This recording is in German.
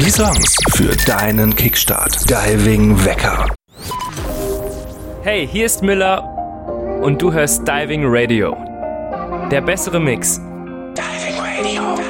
Die Songs für deinen Kickstart. Diving Wecker. Hey, hier ist Miller und du hörst Diving Radio. Der bessere Mix. Diving Radio.